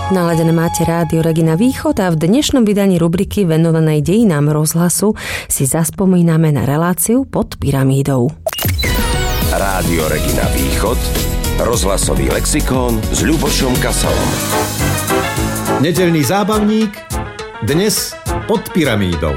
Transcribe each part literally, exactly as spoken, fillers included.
Naladené máte rádio Regina Východ a v dnešnom vydaní rubriky venovanej dejinám rozhlasu si zaspomíname na reláciu Pod pyramídou. Rádio Regina Východ, rozhlasový lexikón s Ľubošom Kasalom. Nedeľný zábavník, dnes Pod pyramídou.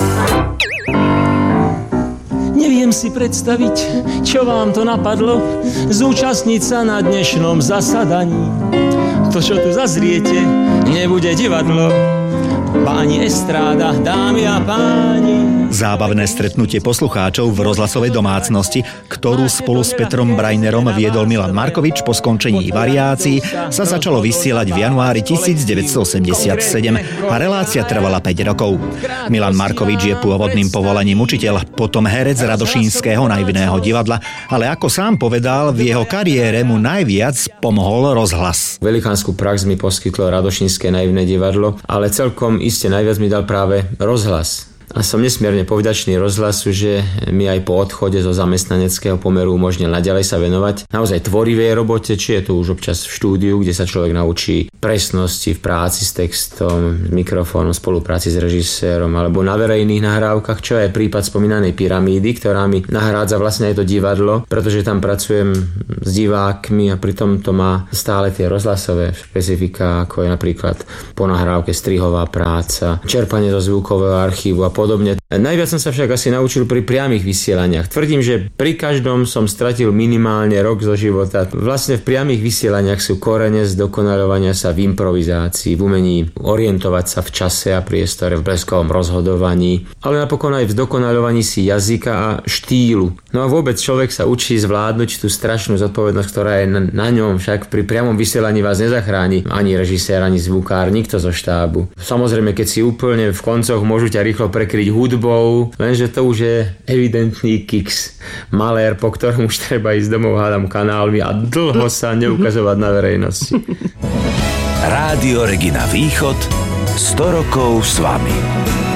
Neviem si predstaviť, čo vám to napadlo, zúčastniť sa na dnešnom zasadaní. To, čo tu zazriete, nebude divadlo, páni estráda, dámy a páni. Zábavné stretnutie poslucháčov v rozhlasovej domácnosti, ktorú spolu s Petrom Brajnerom viedol Milan Markovič po skončení variácií, sa začalo vysielať v januári devätnásťstoosemdesiatsedem a relácia trvala päť rokov. Milan Markovič je pôvodným povolaním učiteľ, potom herec Radošínskeho naivného divadla, ale ako sám povedal, v jeho kariére mu najviac pomohol rozhlas. Velikánsku prax mi poskytlo Radošínske naivné divadlo, ale celkom iste najviac mi dal práve rozhlas. A som nesmierne povďačný rozhlasu, že mi aj po odchode zo zamestnaneckého pomeru umožnil naďalej sa venovať naozaj tvorivej robote, či je to už občas v štúdiu, kde sa človek naučí presnosti v práci s textom, s mikrofónom, spolupráci s režisérom, alebo na verejných nahrávkach, čo je prípad spomínanej pyramídy, ktorá mi nahrádza vlastne aj to divadlo, pretože tam pracujem s divákmi a pritom to má stále tie rozhlasové špecifika, ako je napríklad po nahrávke strihová práca, čerpanie zo zvukového archívu a podobne. Najviac som sa však asi naučil pri priamych vysielaniach. Tvrdím, že pri každom som stratil minimálne rok zo života. Vlastne v priamych vysielaniach sú korene zdokonaľovania sa v improvizácii, v umení orientovať sa v čase a priestore, v bleskovom rozhodovaní, ale napokon aj v zdokonaľovaní si jazyka a štýlu. No a vôbec človek sa učí zvládnuť tú strašnú zodpovednosť, ktorá je na, na ňom, však pri priamom vysielaní vás nezachráni ani režisér, ani zvukár, nikto zo štábu. Samozrejme, keď si úplne v koncoch môžu ťa rýchlo prekryť hudbou, lenže to už je evidentný kiks. Malér, po ktorom už treba ísť domov, hádam kanálmi a dlho sa neukazovať na verejnosti. Rádio Regina Východ, sto rokov s vami.